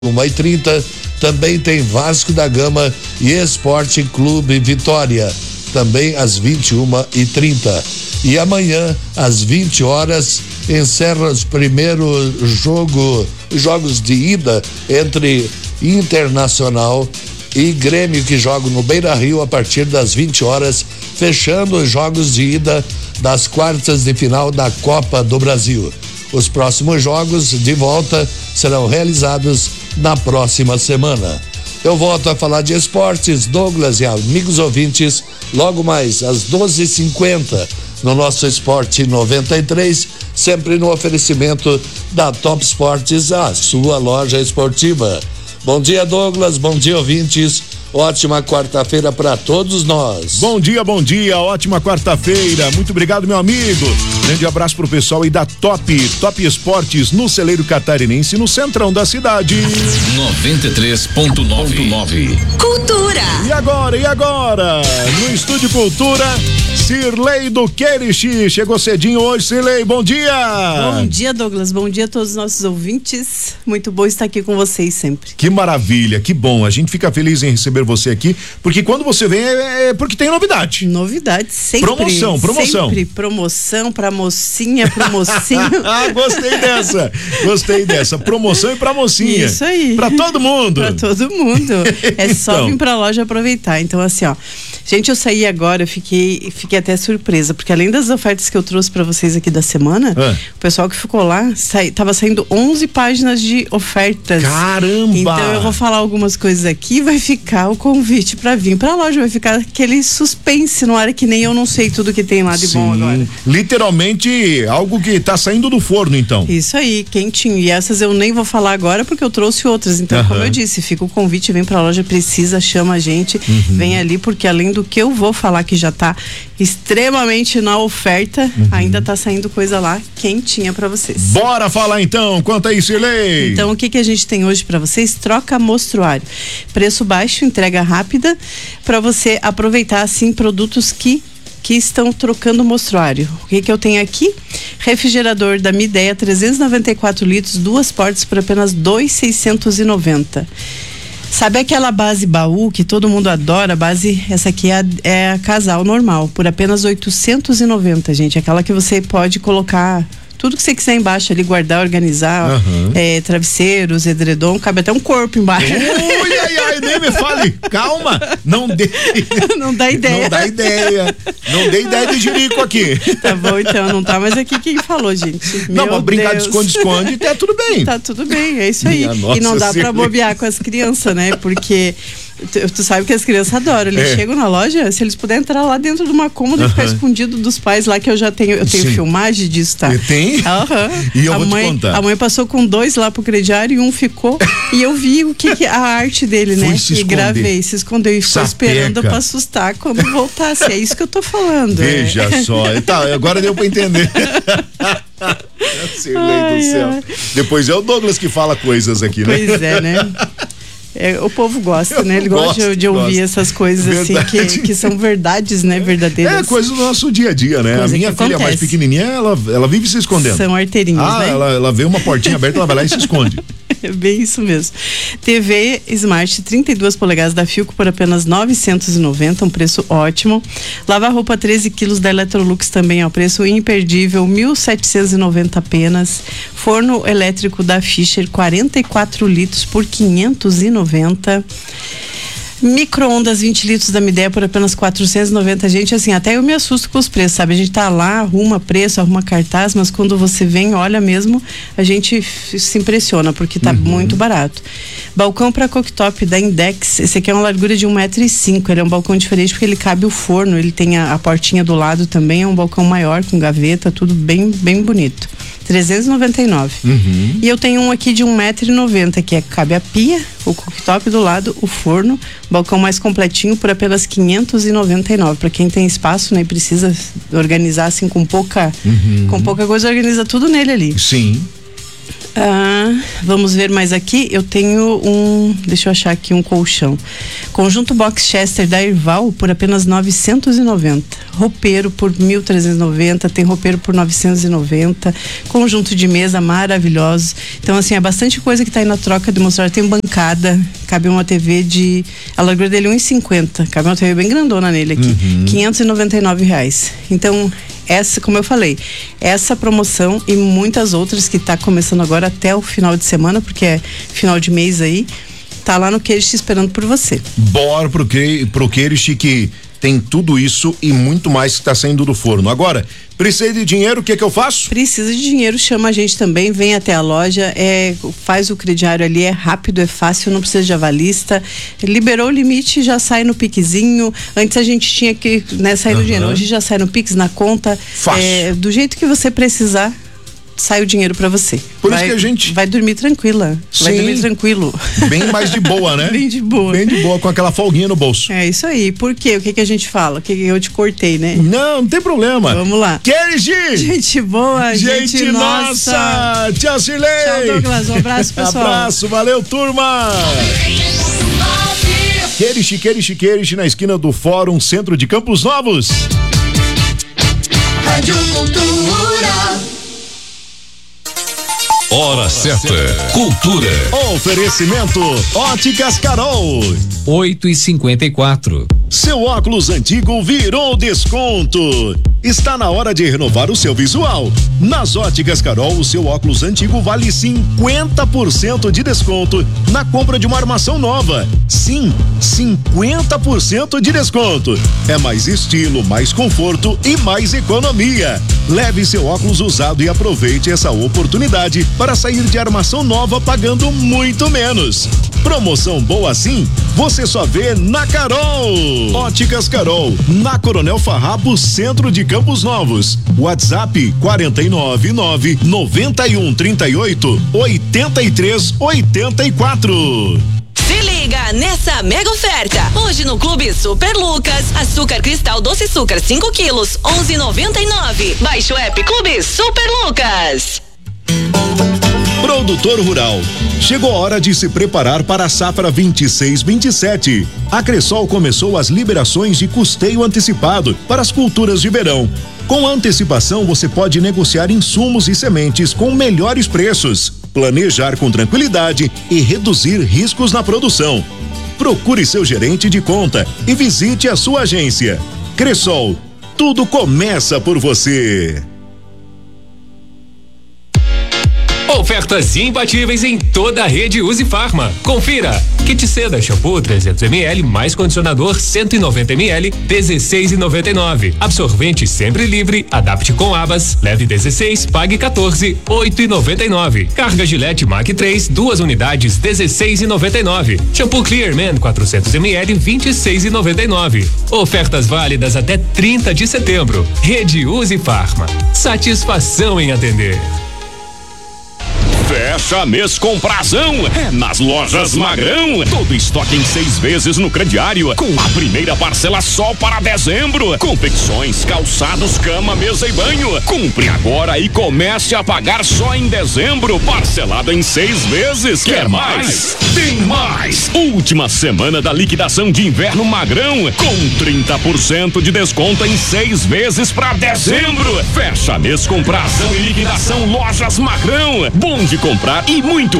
1h30, também tem Vasco da Gama e Esporte Clube Vitória, também às 21h30. E amanhã, às 20 horas, encerra os primeiros jogos de ida entre Internacional e Grêmio, que jogam no Beira-Rio a partir das 20 horas, fechando os jogos de ida das quartas de final da Copa do Brasil. Os próximos jogos de volta serão realizados na próxima semana. Eu volto a falar de esportes, Douglas e amigos ouvintes, logo mais às 12h50 no nosso Esporte 93, sempre no oferecimento da Top Esportes, a sua loja esportiva. Bom dia, Douglas, bom dia, ouvintes. Ótima quarta-feira para todos nós. Bom dia, ótima quarta-feira. Muito obrigado, meu amigo. Grande abraço pro pessoal aí da Top Esportes, no Celeiro Catarinense, no centrão da cidade. 93.9. Cultura. E agora? No Estúdio Cultura, Cirlei do Querixi. Chegou cedinho hoje, Cirlei, bom dia. Bom dia, Douglas, bom dia a todos os nossos ouvintes. Muito bom estar aqui com vocês sempre. Que maravilha, que bom. A gente fica feliz em receber você aqui, porque quando você vem é porque tem novidade. Novidade, sempre. Promoção. Sempre promoção pra mocinha, pro mocinho. Gostei dessa. Promoção e pra mocinha. Isso aí. Pra todo mundo. Pra todo mundo. É só vir pra loja aproveitar. Então, assim, ó. Gente, eu saí agora, eu fiquei até surpresa, porque além das ofertas que eu trouxe pra vocês aqui da semana, o pessoal que ficou lá, tava saindo 11 páginas de ofertas. Caramba! Então eu vou falar algumas coisas aqui, vai ficar o convite pra vir pra loja, vai ficar aquele suspense no ar, que nem eu não sei tudo que tem lá de bom agora. Literalmente algo que tá saindo do forno, então. Isso aí, quentinho. E essas eu nem vou falar agora, porque eu trouxe outras. Então, como eu disse, fica o convite, vem pra loja, precisa, chama a gente, vem ali, porque além do que eu vou falar que já tá extremamente na oferta, ainda tá saindo coisa lá quentinha pra vocês. Bora falar então, conta aí, Cirlei. Então, o que a gente tem hoje pra vocês? Troca mostruário. Preço baixo, entrega rápida, pra você aproveitar assim produtos que estão trocando mostruário. O que eu tenho aqui? Refrigerador da Midea, 394 litros, 2 portas por apenas 2.690. Sabe aquela base baú que todo mundo adora? Essa aqui é a casal normal, por apenas 890, gente. Aquela que você pode colocar tudo que você quiser embaixo ali, guardar, organizar, travesseiros, edredom, cabe até um corpo embaixo. Ai, nem me fale, calma, não dá ideia. Não dê ideia de jirico aqui. Tá bom, então, não tá mais aqui quem falou, gente. Não, vamos brincar de esconde-esconde, tá tudo bem. Tá tudo bem, é isso aí. E não dá pra bobear com as crianças, né? Porque tu sabe que as crianças adoram, eles chegam na loja, se eles puderem entrar lá dentro de uma cômoda e ficar escondido dos pais lá, que eu tenho filmagem disso, tá? Tem? E eu vou te contar. A mãe passou com 2 lá pro crediário e um ficou, e eu vi o que a arte dele, né? E gravei, se escondeu e ficou esperando pra assustar quando voltasse. É isso que eu tô falando. Veja só. Tá, agora deu pra entender. Cirlei do céu. Depois é o Douglas que fala coisas aqui, né? Pois é, né? O povo gosta, né? Ele gosta de ouvir essas coisas assim, que são verdades, né? Verdadeiras. É coisa do nosso dia a dia, né? Coisa a minha filha mais pequenininha, ela vive se escondendo. São arteirinhos, né? Ela vê uma portinha aberta, ela vai lá e se esconde. É bem isso mesmo. TV Smart 32 polegadas da Philco por apenas 990, um preço ótimo. Lava-roupa 13 quilos da Electrolux também, ó, preço imperdível, 1.790 apenas. Forno elétrico da Fischer 44 litros por 590. Micro-ondas 20 litros da Midea por apenas 490, gente, assim, até eu me assusto com os preços, sabe? A gente tá lá, arruma preço, arruma cartaz, mas quando você vem, olha mesmo, a gente se impressiona, porque tá muito barato. Balcão para cooktop da Index, esse aqui é uma largura de 1,5 m, ele é um balcão diferente porque ele cabe o forno, ele tem a portinha do lado também, é um balcão maior, com gaveta, tudo bem bonito. 399. E eu tenho um aqui de 1,90 m, que cabe a pia, o cooktop do lado, o forno, balcão mais completinho por apenas 599. Para quem tem espaço, né, e precisa organizar assim com pouca coisa, organiza tudo nele ali. Sim. Vamos ver mais aqui. Eu tenho deixa eu achar aqui um colchão. Conjunto Box Chester da Erval por apenas 990. Roupeiro por 1.390. Tem roupeiro por 990. Conjunto de mesa maravilhoso. Então, assim, é bastante coisa que tá aí na troca de mostrar. Tem bancada, cabe uma TV a largura dele é 1,50. Cabe uma TV bem grandona nele aqui. R$599. Então, essa, como eu falei, essa promoção e muitas outras que tá começando agora até o final de semana, porque é final de mês aí, tá lá no Queirish esperando por você. Bora pro Queirish, que tem tudo isso e muito mais que tá saindo do forno. Agora, precisei de dinheiro, o que eu faço? Precisa de dinheiro, chama a gente também, vem até a loja, faz o crediário ali, é rápido, é fácil, não precisa de avalista, liberou o limite, já sai no piquezinho. Antes a gente tinha que, sair no dinheiro, hoje já sai no Pix, na conta. Fácil. Do jeito que você precisar, sai o dinheiro pra você. Por isso que a gente vai dormir tranquila. Sim. Vai dormir tranquilo. Bem mais de boa, né? Bem de boa. Bem de boa, com aquela folguinha no bolso. É isso aí. Por quê? O que a gente fala? O que eu te cortei, né? Não tem problema. Vamos lá. Queirish! Gente boa, gente nossa. Tchau, Cirlei. Tchau, Douglas. Um abraço, pessoal. Abraço, valeu, turma. Queirish, na esquina do Fórum Centro de Campos Novos. Rádio Cultura. Hora certa. Cultura. Oferecimento Óticas Carol. 8h54. Seu óculos antigo virou desconto. Está na hora de renovar o seu visual. Nas Óticas Carol, o seu óculos antigo vale 50% de desconto na compra de uma armação nova. Sim, 50% de desconto. É mais estilo, mais conforto e mais economia. Leve seu óculos usado e aproveite essa oportunidade para sair de armação nova pagando muito menos. Promoção boa assim, você só vê na Carol. Óticas Carol, na Coronel Farrapo, centro de Campos Novos. WhatsApp 499-9838-8384. Se liga nessa mega oferta. Hoje no Clube Super Lucas, açúcar cristal doce açúcar 5 quilos, 11,99. Baixe o app Clube Super Lucas. Produtor rural, chegou a hora de se preparar para a safra 26/27. A Cressol começou as liberações de custeio antecipado para as culturas de verão. Com antecipação, você pode negociar insumos e sementes com melhores preços, planejar com tranquilidade e reduzir riscos na produção. Procure seu gerente de conta e visite a sua agência. Cressol, tudo começa por você. Ofertas imbatíveis em toda a rede Use Farma. Confira. Kit seda shampoo 300 ml mais condicionador 190 ml 16,99. Absorvente sempre livre, adapte com abas, leve 16, pague 14, 8,99. Carga Gillette Mac 3, 2 unidades 16,99. Shampoo Clear Man 400 ml 26,99. Ofertas válidas até 30 de setembro. Rede Use Farma. Satisfação em atender. Fecha mês com prazão nas lojas Magrão. Todo estoque em 6 vezes no crediário, com a primeira parcela só para dezembro. Confecções, calçados, cama, mesa e banho. Compre agora e comece a pagar só em dezembro, parcelado em 6 vezes. Quer mais? Tem mais! Última semana da liquidação de inverno Magrão, com 30% de desconto em 6 vezes para dezembro. Fecha mês com prazão e liquidação Lojas Magrão. Bom de comprar e muito